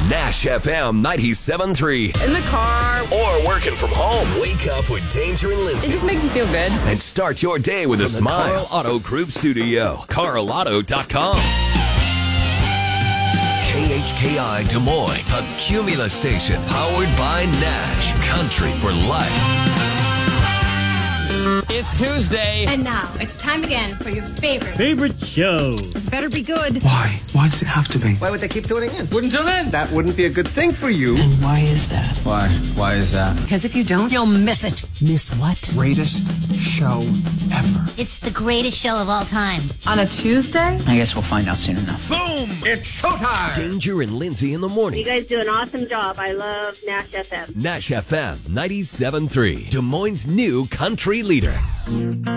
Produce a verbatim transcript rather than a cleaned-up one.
Nash F M ninety-seven point three. In the car. Or working from home. Wake up with Danger and Lindsay. It just makes you feel good. And start your day with a From smile. the Carl Auto Group Studio. Carl Auto dot com. K H K I Des Moines, a Cumulus station powered by Nash. Country for life. It's Tuesday. And now it's time again for your favorite. Favorite show. This better be good. Why? Why does it have to be? Why would they keep tuning in? Wouldn't tune in. That wouldn't be a good thing for you. And why is that? Why? Why is that? Because if you don't, you'll miss it. Miss what? Greatest show ever. It's the greatest show of all time. On a Tuesday? I guess we'll find out soon enough. Boom! It's showtime! Danger and Lindsay in the morning. You guys do an awesome job. I love Nash F M. Nash F M ninety-seven point three. Des Moines' new country leader.